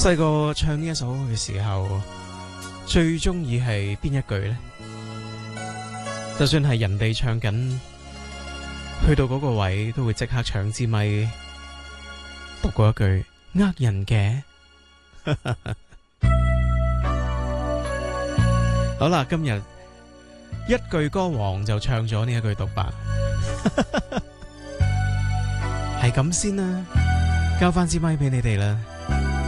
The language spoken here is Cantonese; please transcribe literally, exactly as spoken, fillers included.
細個唱呢一首歌嘅時候，最中意係邊一句呢？就算係人哋唱緊，去到嗰個位都會即刻搶支咪讀過一句呃人嘅。好啦，今日一句歌王就唱咗呢一句獨白，係咁先啦，交翻支咪俾你哋啦。